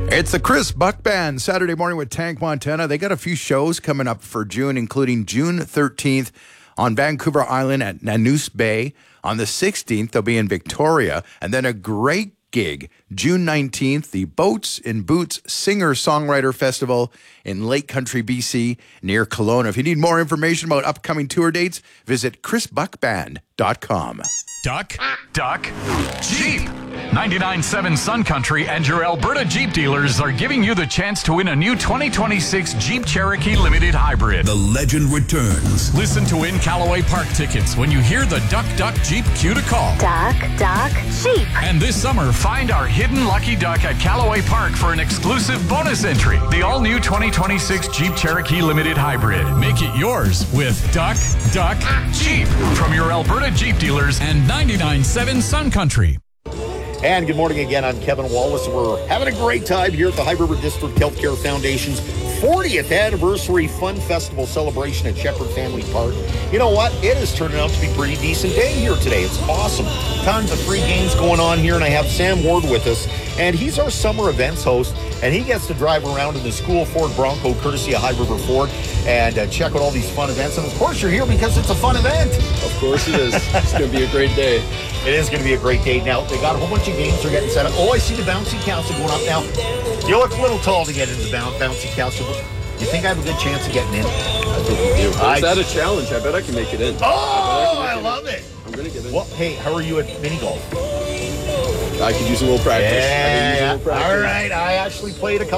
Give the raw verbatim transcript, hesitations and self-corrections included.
It's the Chris Buck Band, Saturday morning with Tank Montana. They got a few shows coming up for June, including June thirteenth on Vancouver Island at Nanoose Bay. On the sixteenth, they'll be in Victoria. And then a great gig, June nineteenth, the Boats and Boots Singer-Songwriter Festival in Lake Country, B C, near Kelowna. If you need more information about upcoming tour dates, visit chris buck band dot com. Duck, Duck, Jeep. ninety-nine point seven Sun Country and your Alberta Jeep dealers are giving you the chance to win a new twenty twenty-six Jeep Cherokee Limited Hybrid. The legend returns. Listen to win Callaway Park tickets when you hear the Duck, Duck, Jeep cue to call. Duck, Duck, Jeep. And this summer, find our hidden lucky duck at Callaway Park for an exclusive bonus entry. The all-new twenty twenty-six Jeep Cherokee Limited Hybrid. Make it yours with Duck, Duck, Jeep from your Alberta Jeep dealers and ninety-nine point seven Sun Country. And good morning again. I'm Kevin Wallace. We're having a great time here at the High River District Healthcare Foundation's fortieth anniversary fun festival celebration at Shepherd Family Park. You know what? It is turning out to be a pretty decent day here today. It's awesome. Tons of free games going on here, and I have Sam Ward with us, and he's our summer events host, and he gets to drive around in the school Ford Bronco courtesy of High River Ford and uh, check out all these fun events. And of course, you're here because it's a fun event. Of course it is. It's going to be a great day. It is going to be a great day. Now, they got a whole bunch of games they're getting set up. Oh, I see the bouncy castle going up now. You look a little tall to get into the bouncy castle. You think I have a good chance of getting in? I think you do. Is I... that a challenge? I bet I can make it in. Oh, I, I, I love it. I'm going to get in. Well, hey, how are you at mini golf? I could use a little practice. Yeah, I could use a little practice. All right. I actually played a couple